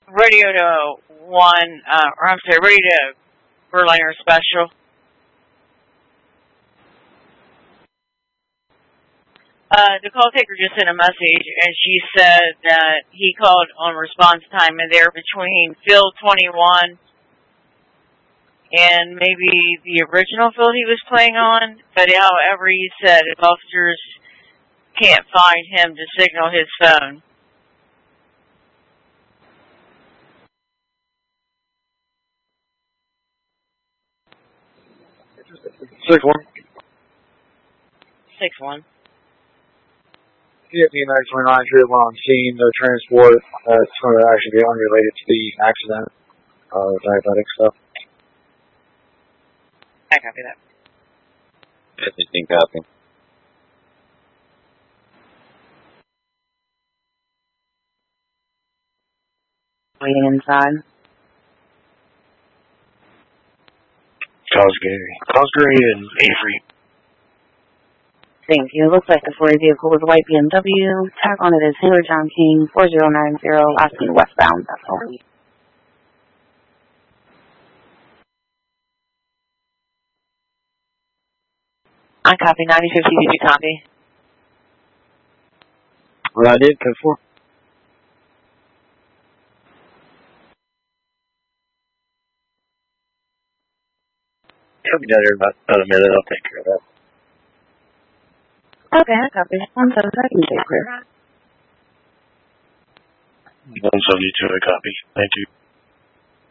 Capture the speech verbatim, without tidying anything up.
radio to one, uh, or I'm sorry, radio to Berliner Special. Uh, the call taker just sent a message, and she said that he called on response time, and they're between field twenty-one and maybe the original field he was playing on. But however, he said if officers can't find him to signal his phone. Six one. Six one. T F E nine twenty-nine, three one on scene, no transport. Uh, it's going to actually be unrelated to the accident, uh, diabetic stuff. I copy that. fifteen copy. Waiting inside. Cosgary. Cosgary and Avery. Thank you. Looks like the Ford vehicle was a white B M W. Tag on it is Taylor John King, four zero nine zero, last name westbound. That's all. I copy ninety fifty. Did you copy? Well, I did, code four. I'll be down here in about, about a minute. I'll take care of that. Okay, I copy. One seven seconds, stay clear. one seventy-two, I copy. Thank you.